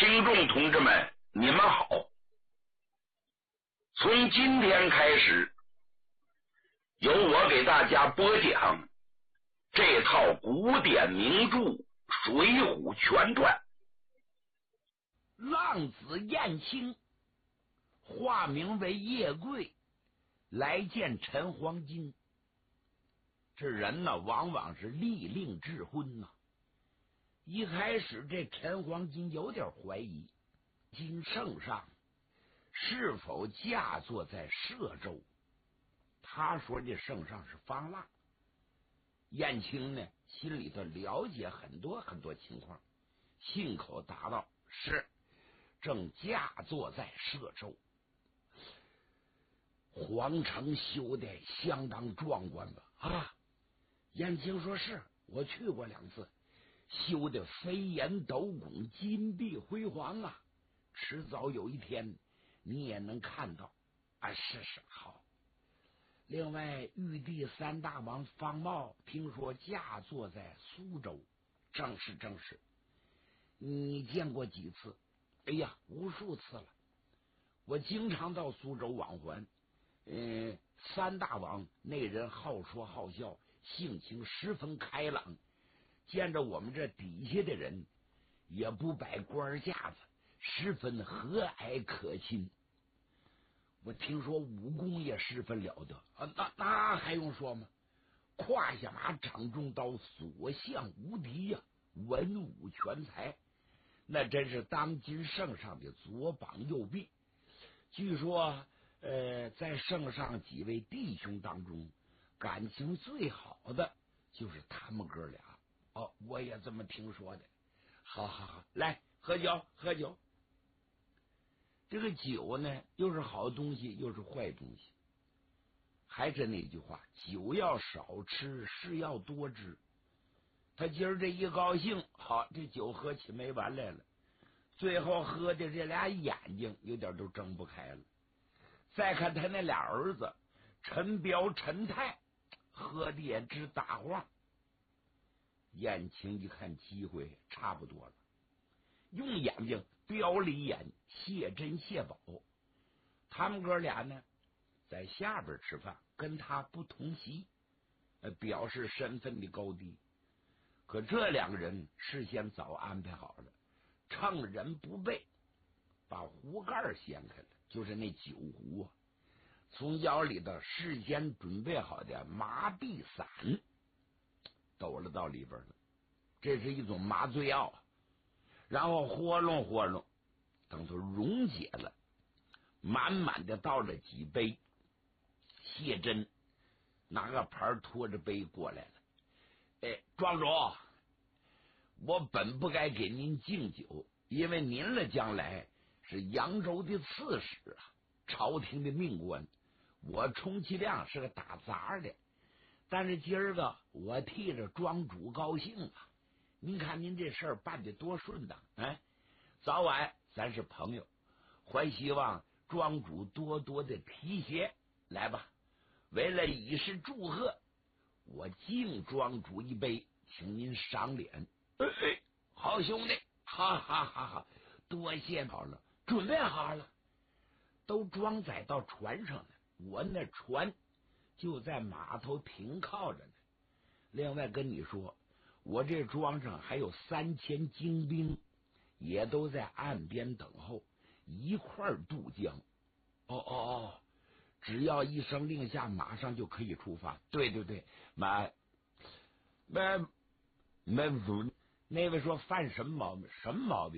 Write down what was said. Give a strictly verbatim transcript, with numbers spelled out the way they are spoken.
听众同志们，你们好！从今天开始，由我给大家播讲这套古典名著《水浒全传》。 浪子燕青化名为叶贵，来见陈黄金。这人呢，往往是利令智昏呐。一开始这陈黄金有点怀疑金圣上是否嫁作在歙州。他说这圣上是方腊。燕青呢，心里头了解很多很多情况，信口答道：是，正嫁作在歙州。皇城修的相当壮观吧？啊，燕青说是，我去过两次，修的飞檐斗拱，金碧辉煌啊！迟早有一天你也能看到啊！是是好。另外，玉帝三大王方茂听说嫁作在苏州，正是正是。你见过几次？哎呀，无数次了。我经常到苏州往还。嗯，三大王那人好说好笑，性情十分开朗，见着我们这底下的人也不摆官架子，十分和蔼可亲。我听说武功也十分了得啊，那那还用说吗？胯下马，掌中刀，所向无敌呀、啊，文武全才，那真是当今圣上的左膀右臂。据说呃，在圣上几位弟兄当中，感情最好的就是他们哥俩。哦，我也这么听说的。好好好，来喝酒，喝酒。这个酒呢，又是好东西，又是坏东西。还是那句话，酒要少吃，事要多知。他今儿这一高兴，好，这酒喝起没完来了。最后喝的这俩眼睛有点都睁不开了。再看他那俩儿子陈彪、陈泰，喝的也直打晃。燕青一看机会差不多了，用眼睛瞄了一眼谢珍、谢宝，他们哥俩呢在下边吃饭，跟他不同席，表示身份的高低。可这两个人事先早安排好了，趁人不备，把壶盖掀开了，就是那酒壶啊，从腰里头事先准备好的麻痹散抖了到里边了，这是一种麻醉药啊。然后活弄活弄，等它溶解了，满满的倒了几杯。谢珍拿个盘拖着杯过来了。哎，庄主，我本不该给您敬酒，因为您了将来是扬州的刺史啊，朝廷的命官，我充其量是个打杂的。但是今儿个我替着庄主高兴啊！您看您这事儿办得多顺当，哎，早晚咱是朋友，还希望庄主多多的提携。来吧，为了以示祝贺，我敬庄主一杯，请您赏脸。哎哎，好兄弟，哈哈哈哈！多谢好了，准备好了，都装载到船上了。我那船就在码头停靠着呢。另外跟你说，我这庄上还有三千精兵，也都在岸边等候，一块儿渡江。哦哦哦，只要一声令下，马上就可以出发。对对对，马没没那位说犯什么毛病？什么毛病？